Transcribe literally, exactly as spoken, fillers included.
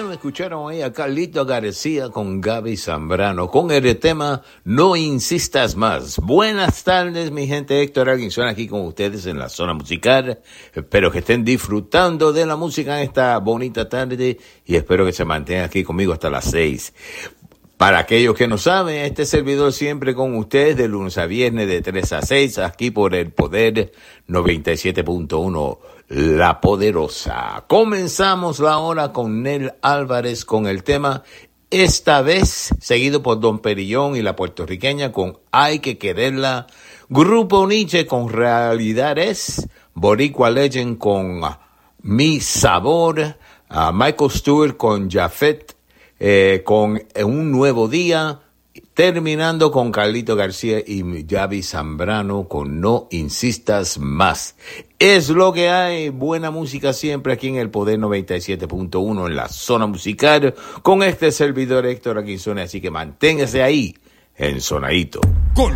Bueno, escucharon ahí a Carlito García con Gaby Zambrano, con el tema No Insistas Más. Buenas tardes, mi gente. Héctor Alguinson aquí con ustedes en la zona musical. Espero que estén disfrutando de la música en esta bonita tarde y espero que se mantengan aquí conmigo hasta las seis. Para aquellos que no saben, este servidor siempre con ustedes de lunes a viernes de tres a seis, aquí por el Poder noventa y siete punto uno, La Poderosa. Comenzamos la hora con Nel Álvarez con el tema Esta Vez, seguido por Don Perillón y la puertorriqueña con Hay que Quererla, Grupo Nietzsche con Realidad Es, Boricua Legend con Mi Sabor, uh, Michael Stewart con Jafet, Eh, con Un Nuevo Día, terminando con Carlito García y Gaby Zambrano con No Insistas Más. Es lo que hay, buena música siempre aquí en el Poder noventa y siete punto uno en la zona musical con este servidor Héctor Aquinzone, así que manténgase ahí, ensonadito. Con